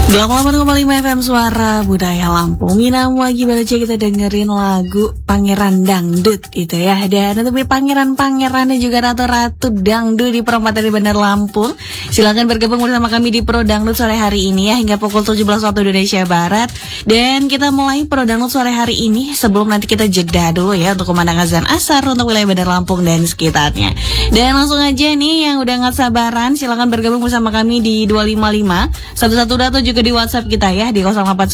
88,5 FM Suara Budaya Lampung. Minam lagi baca kita dengerin lagu Pangeran Dangdut itu ya. Dan untuk pangeran-pangeran dan juga ratu-ratu dangdut di perempatan di Bandar Lampung, silakan bergabung bersama kami di Pro Dangdut sore hari ini ya, hingga pukul 17 waktu Indonesia Barat. Dan kita mulai Pro Dangdut sore hari ini sebelum nanti kita jeda dulu ya untuk kumandang azan asar untuk wilayah Bandar Lampung dan sekitarnya. Dan langsung aja nih yang udah nggak sabaran, silakan bergabung bersama kami di 255 112 juga di WhatsApp kita ya di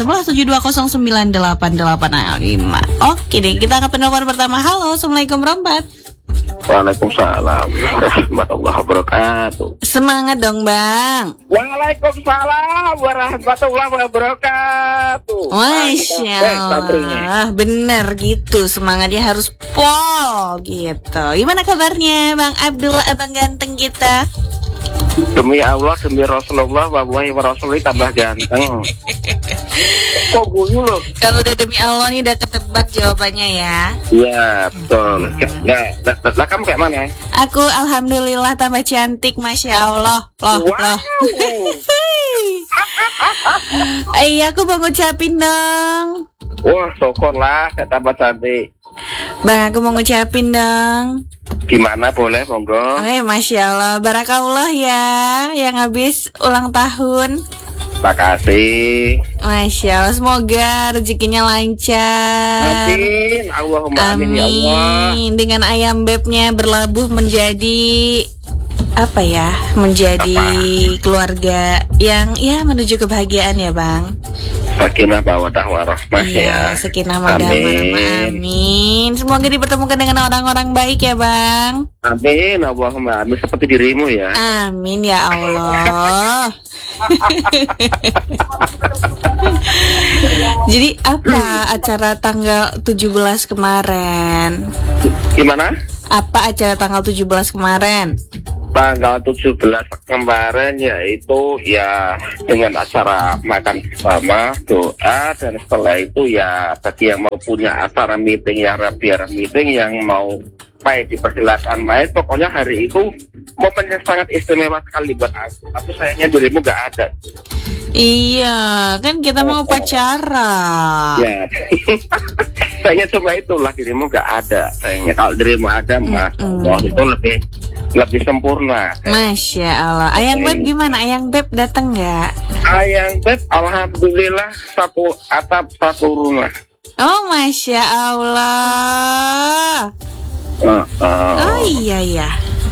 081172098885. Oke deh, kita akan penelpon pertama. Halo, Assalamualaikum Rompat. Waalaikumsalam warahmatullahi wabarakatuh. Semangat dong Bang. Waalaikumsalam warahmatullahi wabarakatuh. Masya Allah, bener gitu, semangatnya harus pol gitu. Gimana kabarnya Bang Abdullah, abang ganteng kita? Demi Allah, demi Rasulullah, wallahi wa rasuli tambah ganteng. Kok gue loh? Kalau udah demi Allah nih udah ketebak jawabannya ya. Iya, betul. Nah, kamu kayak mana? Aku alhamdulillah tambah cantik, Masya Allah. Loh. Iya, aku mau ngucapin dong. Wah, syukurlah, saya tambah cantik. Bang, aku mau ngucapin dong. Gimana, boleh, monggo? Masya Allah, barakallah ya, yang habis ulang tahun. Makasih. Masya Allah, semoga rezekinya lancar. Amin, Allahumma amin ya Allah. Dengan ayam bebnya berlabuh menjadi apa ya? Menjadi keluarga yang ya menuju kebahagiaan ya Bang. Sakinah mawaddah warahmah ya. Sakinah mawaddah warahmah. Amin. Semoga dipertemukan dengan orang-orang baik ya Bang. Amin, Allahumma amin, seperti dirimu ya. Amin ya Allah. Jadi apa acara tanggal 17 kemarin? Gimana? Apa acara tanggal 17 kemarin? Tanggal 17 kemarin yaitu ya dengan acara makan bersama, doa, dan setelah itu ya bagi yang mau punya acara meeting ya biar meeting, yang mau main dipersilakan main. Pokoknya hari itu momen yang sangat istimewa sekali buat aku. Tapi sayangnya dirimu gak ada. Iya, kan kita mau upacara. Ya, sayangnya cuma itulah, dirimu gak ada. Sayangnya kalau dirimu ada, Mas, wah itu lebih sempurna. Masya Allah. Ayang Beb gimana? Ayang Beb datang nggak? Ayang Beb alhamdulillah satu atap satu rumah. Oh Masya Allah. Oh iya ya.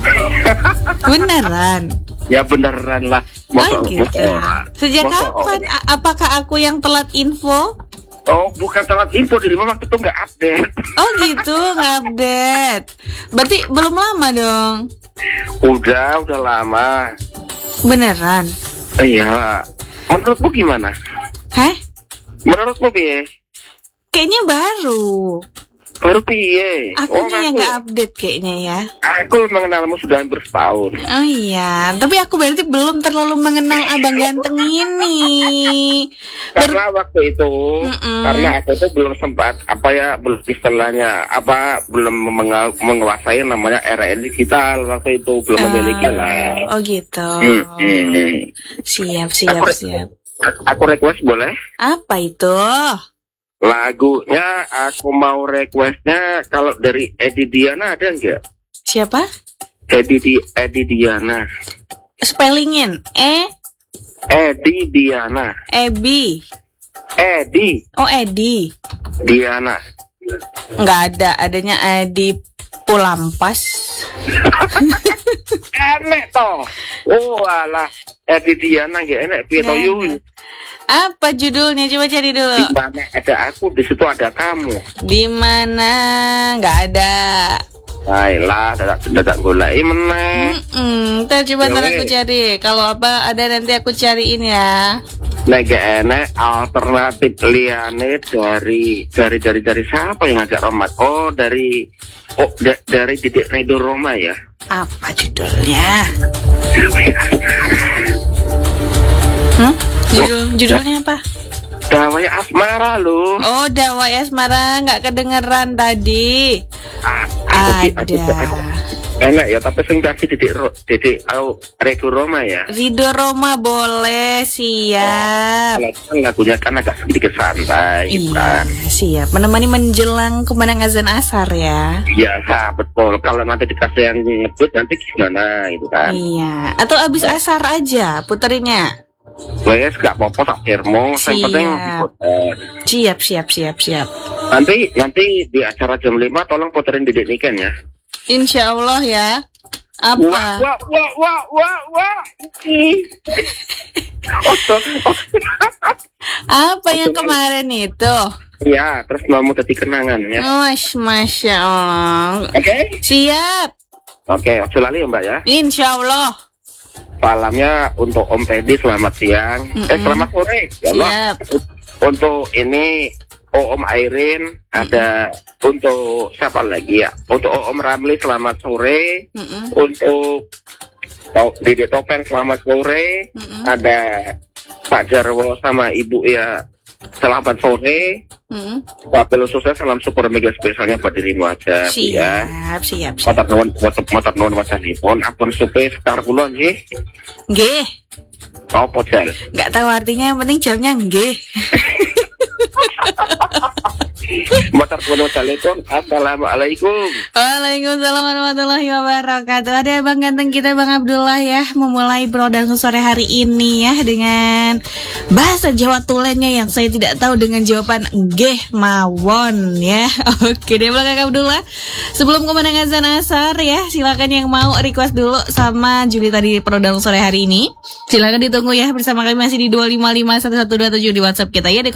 Beneran? Ya beneran lah. Gitu. Sejak kapan? Apakah aku yang telat info? Oh, bukan telat info, dirimu waktu itu nggak update. Oh gitu, nggak update. Berarti belum lama dong? Udah lama. Beneran? Iya. Menurutmu gimana? Hah? Menurutmu piye? Kayaknya baru. Baru piye? Aku yang nggak update kayaknya ya. Aku mengenalmu sudah hampir setahun. Oh iya, tapi aku berarti belum terlalu mengenal abang ganteng ini. Karena waktu itu, karena aku itu belum sempat belum istilahnya belum menguasai namanya era digital waktu itu, belum memiliki lah. Oh gitu. Siap. Aku request boleh? Apa itu? Lagunya aku mau requestnya kalau dari Edi Diana ada nggak? Siapa? Edi Diana. Spellingin Edi Diana. Ebi. Edi. Oh Edi. Diana. Nggak ada, adanya Edi Pulampas. Enek toh. Oh alah, Edi Diana nggak enek piye yu. Apa judulnya? Coba cari dulu. Di mana ada aku, di situ ada kamu. Di mana? Nggak ada. Baiklah, dadak golek meneh. Ntar coba aku cari. Kalau apa ada nanti aku cariin ya. Nek enek alternatif liane dari siapa yang agak romat? Dari Didik Redo Roma ya. Apa judulnya? Judulnya apa? Dawai Asmara lu. Oh, Dawai Asmara, nggak kedengeran tadi. Ada. Enak ya, tapi sing kasih Didik Rego Roma ya. Rido Roma boleh, siap. Kalau kan lagunya kan agak sedikit santai gitu Iya, kan. siap. Menemani menjelang kumandang azan asar ya. Iya, betul. Kalau nanti dikasih yang ngebut nanti gimana itu kan. Iya. Atau abis asar aja puterinnya. Wes gak apa-apa tak termo, yang penting Siap. Siap. Nanti di acara jam 5 tolong puterin Didik Niken ya. Insya Allah ya. Apa? Wah. Apa yang kemarin itu? Iya, terus mau jadi kenangan ya. Masya Allah. Oke? Siap. Oke, selalu ya Mbak ya. Insya Allah. Salamnya untuk Om Teddy, selamat siang. Selamat sore. Ya Allah. Siap. Untuk ini Om Airin, ada untuk siapa lagi ya? Untuk Om Ramli, selamat sore. Untuk Dede Topeng, selamat sore. Ada Pak Jarwo sama Ibu ya, selamat sore. Wabil khususnya salam syukur mega spesialnya buat dirimu aja. Siap. Motor non wacanipun, apun supe sekitar kulon sih. Nggih. Apa jal? Nggak tahu artinya, yang penting jamnya nggih. Motor kuno Assalamualaikum. Assalamualaikum. Waalaikumsalam warahmatullahi wabarakatuh. Ada Bang Ganteng kita, Bang Abdullah ya, memulai Brodang sore hari ini ya dengan bahasa Jawa tulennya yang saya tidak tahu dengan jawaban nggih mawon ya. Oke deh Bang Abdullah. Sebelum kumandang azan asar ya, silakan yang mau request dulu sama Juli tadi Brodang sore hari ini. Silakan ditunggu ya, bersama kami masih di 2551127 di WhatsApp kita ya, di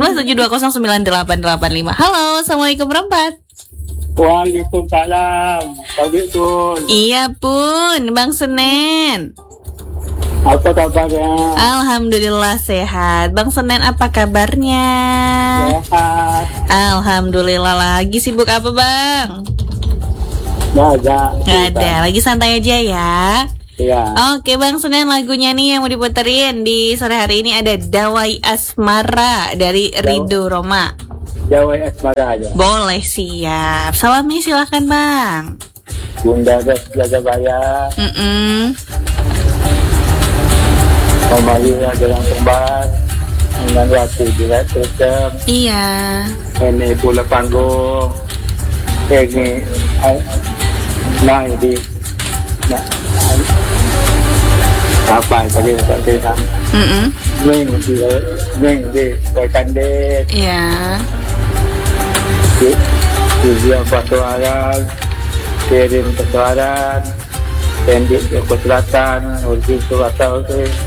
0811 7209888. Halo, assalamualaikum perempat. Waalaikumsalam. Assalamualaikum. Iya pun, Bang Senen. Apa kabarnya? Alhamdulillah sehat. Bang Senen apa kabarnya? Sehat. Alhamdulillah. Lagi sibuk apa Bang? Nggak ada. Lagi santai aja ya. Iya. Oke Bang Senen, lagunya nih yang mau diputerin di sore hari ini ada Dawai Asmara dari Rido Roma. Dawai Asmara aja. Boleh, siap. Salamnya silahkan Bang. Bunda Jaga Baya. Kembali jalan kembar. Dengan waktu juga tetap. Iya. Ini bola panggung. Ini nah ini. Nah. Apa tadi kita? Ming di Kandit. Iya. Tujuan persoalan, kirim persoalan, pendek ke selatan, urus selatan,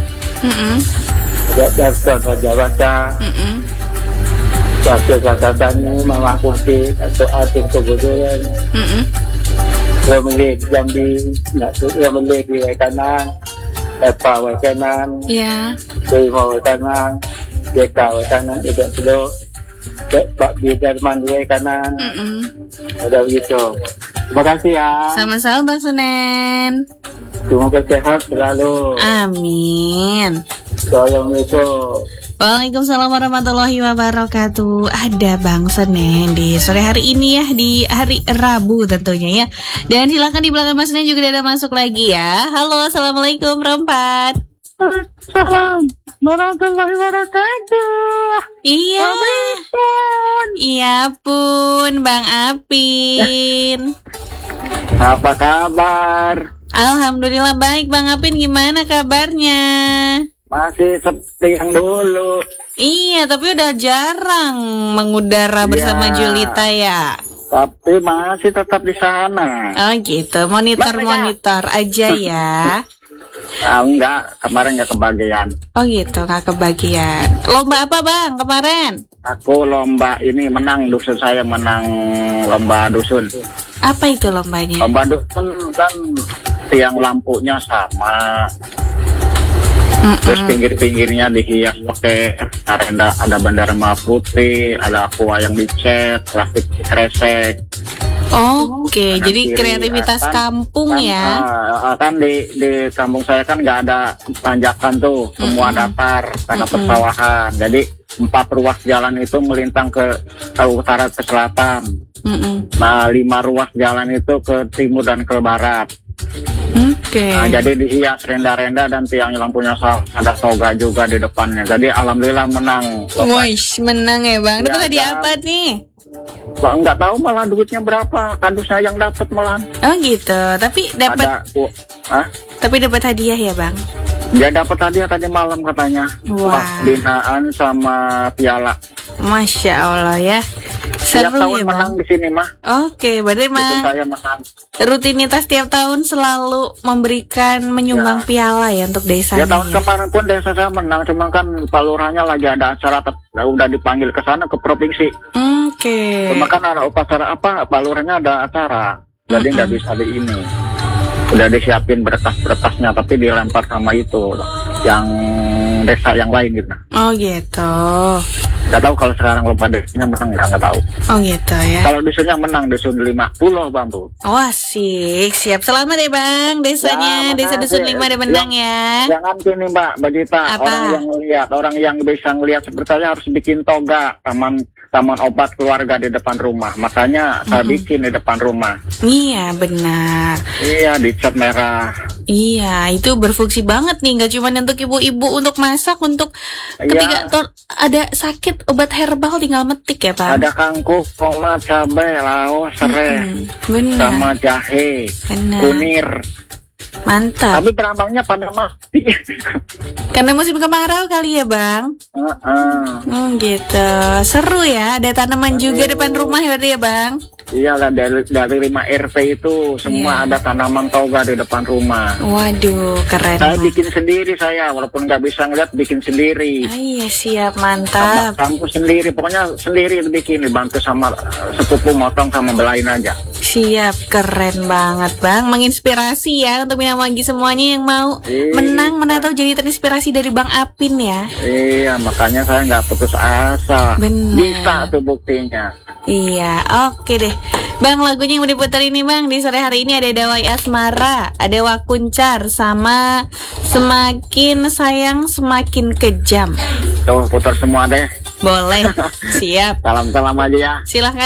jabatan jabatan, jabatan ini memakuti atau arti kebutuhan. Memilih Jambi, nak memilih di kanan, apa kanan, terima kanan, jeka kanan tidak perlu. Pak Bidarman di kanan. Ada begitu. Terima kasih ya. Sama-sama Bang Senen. Semoga sehat selalu. Amin. Assalamualaikum. Waalaikumsalam warahmatullahi wabarakatuh. Ada Bang Senen di sore hari ini ya, di hari Rabu tentunya ya. Dan silakan di belakang Mas Senen juga ada masuk lagi ya. Halo, assalamualaikum perempat. Salam warahmatullahi wabarakatuh. Iya. Iya pun Bang Apin. Apa kabar? Alhamdulillah baik Bang Apin, gimana kabarnya? Masih seperti yang dulu. Iya, tapi udah jarang mengudara bersama Julita ya. Tapi masih tetap di sana. Oh gitu, monitor aja ya. Enggak, kemarin nggak kebagian. Oh gitu, nggak kebagian. Lomba apa Bang kemarin? Aku lomba ini menang, dusun saya menang lomba dusun. Apa itu lombanya? Lomba dusun kan tiang lampunya sama. Terus pinggir-pinggirnya dihias pakai ada bendera merah putih, ada aqua yang dicat, plastik kresek. Oke, jadi kreativitas kampung ya. Kan di kampung saya kan nggak ada tanjakan tuh, semua datar karena persawahan. Jadi 4 ruas jalan itu melintang ke utara ke selatan. Nah 5 ruas jalan itu ke timur dan ke barat. Nah, jadi dihias renda-renda dan tiang lampunya ada toga juga di depannya. Jadi alhamdulillah menang. Woish, menang ya Bang. Dapat hadiah apa nih? Bang, nggak tahu malah duitnya berapa. Kardusnya yang dapat malah. Oh gitu. Tapi dapat. Tapi dapat hadiah ya Bang? Dia dapat hadiah tadi malam katanya. Wah. Binaan sama piala. Masya Allah ya. Setiap Seru tahun ya menang Bang? di sini mah. Oke, berarti mah Saya menang. rutinitas tiap tahun selalu memberikan menyumbang piala ya untuk desanya. Ya tahun kemarin pun desa saya menang, cuma kan Pak Lurahnya lagi ada acara, udah dipanggil ke sana ke provinsi. Oke. Cuma kan ada upacara apa, Pak Lurahnya ada acara, jadi nggak bisa di ini. Udah disiapin berkas-berkasnya, tapi dilempar sama itu yang desa yang lain gitu. Oh gitu. Nggak tahu kalau sekarang lupa desanya menang nggak tahu. Oh gitu ya. Kalau desanya menang Dusun 50 Bang tuh. Wah siap. Selamat ya Bang desanya, Ya, Desa Dusun 5 ada menang ya. Jangan gini Mbak Bagita, Apa? orang yang bisa ngelihat seperti saya harus bikin toga taman obat keluarga di depan rumah. Makanya saya bikin di depan rumah. Iya benar. Iya, dicat merah. Iya, itu berfungsi banget nih, nggak cuma untuk ibu-ibu untuk masak, untuk ketika ada sakit obat herbal tinggal metik ya Pak. Ada kangkung, tomat, cabai, laos, serai, benar. sama jahe, kunir. Mantap. Tapi penambangnya pada mati. Karena musim kemarau kali ya Bang. Gitu. Seru ya, ada tanaman juga depan rumah berarti ya Bang. Iya lah, dari 5 RT itu semua ada tanaman toga di depan rumah. Waduh, keren. Saya bikin sendiri walaupun nggak bisa ngeliat, bikin sendiri. Iya siap, mantap. Kamu sendiri, pokoknya sendiri bikin, dibantu sama sepupu motong sama belain aja. Siap, keren banget Bang. Menginspirasi ya untuk Minamagi semuanya yang mau menang atau jadi terinspirasi dari Bang Apin ya. Iya, makanya saya nggak putus asa. Bener. Bisa tuh buktinya. Iya, oke deh Bang, lagunya yang mau diputar ini Bang di sore hari ini ada Dawai Asmara, ada Wakuncar, sama Semakin Sayang Semakin Kejam. Coba putar semua deh. Boleh, siap. Salam-salam aja ya. Silahkan.